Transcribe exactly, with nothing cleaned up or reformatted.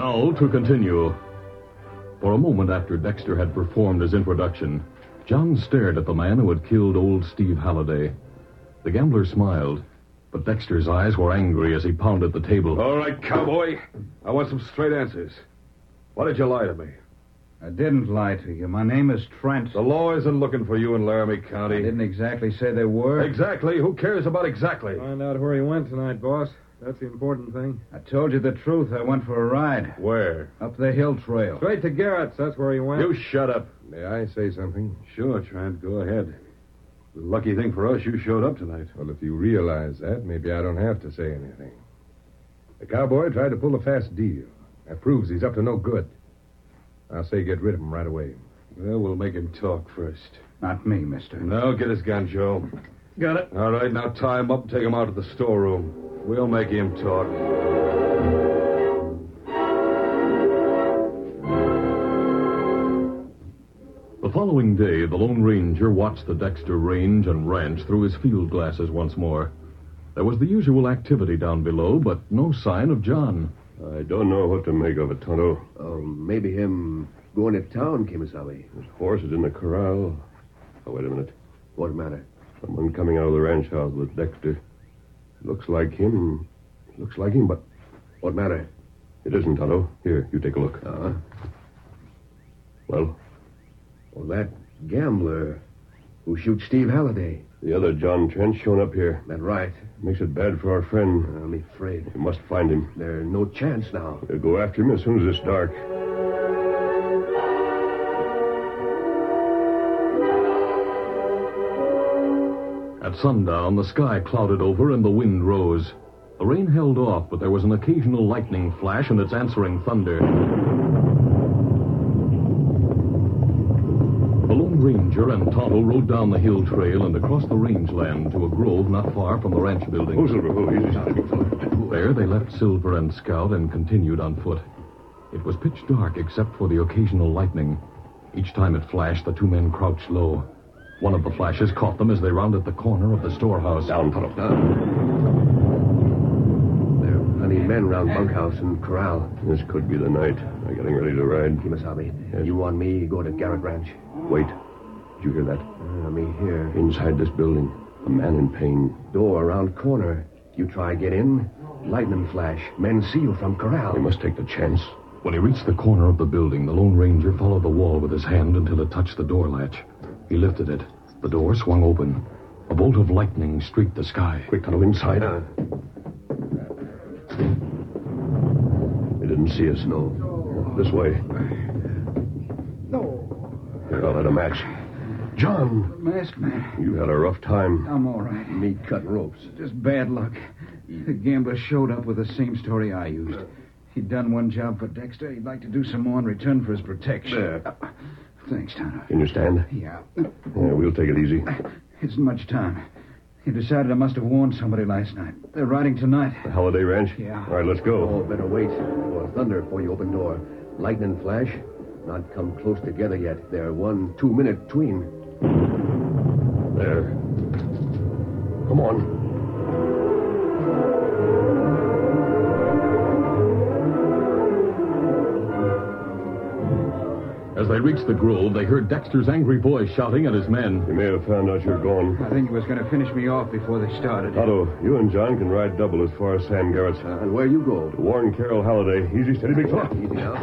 Now to continue. For a moment after Dexter had performed his introduction, John stared at the man who had killed old Steve Halliday. The gambler smiled, but Dexter's eyes were angry as he pounded the table. All right, cowboy. I want some straight answers. Why did you lie to me? I didn't lie to you. My name is Trent. The law isn't looking for you in Laramie County. I didn't exactly say they were. Exactly? Who cares about exactly? Find out where he went tonight, boss. That's the important thing. I told you the truth. I went for a ride. Where? Up the hill trail. Straight to Garrett's. That's where he went. You shut up. May I say something? Sure, Trent. Go ahead. The lucky thing for us, you showed up tonight. Well, if you realize that, maybe I don't have to say anything. The cowboy tried to pull a fast deal. That proves he's up to no good. I'll say get rid of him right away. Well, we'll make him talk first. Not me, mister. No, get his gun, Joe. Got it. All right, now tie him up and take him out to the storeroom. We'll make him talk. The following day, the Lone Ranger watched the Dexter range and ranch through his field glasses once more. There was the usual activity down below, but no sign of John. I don't know what to make of it, Tonto. Oh, maybe him going to town, Kimasabi. His horse is in the corral. Oh, wait a minute. What matter? Someone coming out of the ranch house with Dexter. Looks like him. Looks like him, but... What matter? It isn't, Tonto. Here, you take a look. Uh-huh. Well? Well, that gambler who shoots Steve Halliday. The other John Trent shown up here. That right. Makes it bad for our friend. I'm afraid. We must find him. There's no chance now. We'll go after him as soon as it's dark. At sundown, the sky clouded over and the wind rose. The rain held off, but there was an occasional lightning flash and its answering thunder. The Lone Ranger and Tonto rode down the hill trail and across the rangeland to a grove not far from the ranch building. Oh, Silver, oh, easy, steady, fella. There, they left Silver and Scout and continued on foot. It was pitch dark except for the occasional lightning. Each time it flashed, the two men crouched low. One of the flashes caught them as they rounded the corner of the storehouse. Down, Tonto. There are plenty of men round bunkhouse and corral. This could be the night. They're getting ready to ride. Kimasabi, Yes. you want me to go to Garrett Ranch? Wait. Did you hear that? Uh, me here. Inside this building, a man in pain. Door around corner. You try get in, lightning flash. Men see you from corral. We must take the chance. When he reached the corner of the building, the Lone Ranger followed the wall with his hand until it touched the door latch. He lifted it. The door swung open. A bolt of lightning streaked the sky. Quick, Tonto, inside. Uh, They didn't see us. no. This way. No. Here, I'll light a match. John, Masked man. you had a rough time. I'm all right. Me cut ropes. Just bad luck. The gambler showed up with the same story I used. He'd done one job for Dexter. He'd like to do some more in return for his protection. There. Uh, thanks, Tonto. Can you stand? Yeah. Yeah, we'll take it easy. Isn't much time. He decided I must have warned somebody last night. They're riding tonight. The Holiday Ranch? Yeah. All right, let's go. Oh, better wait. Or thunder before you open door. Lightning flash. Not come close together yet. They're one, two minute between. There. Come on. As they reached the grove, they heard Dexter's angry voice shouting at his men. You may have found out you're gone. I think he was going to finish me off before they started. Otto, you and John can ride double as far as Sam Garrett's. Uh, and where you go? To warn Carol Halliday. Easy, steady, big fella. Easy now.